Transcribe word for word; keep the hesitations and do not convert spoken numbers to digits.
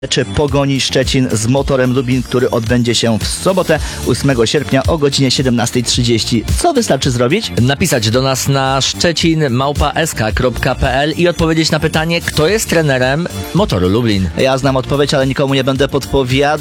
Czy Pogoni Szczecin z Motorem Lublin, który odbędzie się w sobotę ósmego sierpnia o godzinie siedemnasta trzydzieści. Co wystarczy zrobić? Napisać do nas na szczecin małpa s k kropka p l i odpowiedzieć na pytanie, kto jest trenerem Motoru Lublin. Ja znam odpowiedź, ale nikomu nie będę podpowiadał.